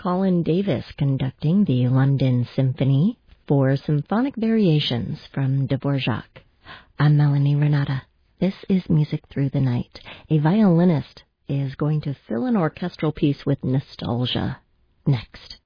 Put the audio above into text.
Colin Davis conducting the London Symphony for Symphonic Variations from Dvorak. I'm Melanie Renata. This is Music Through the Night. A violinist is going to fill an orchestral piece with nostalgia. Next.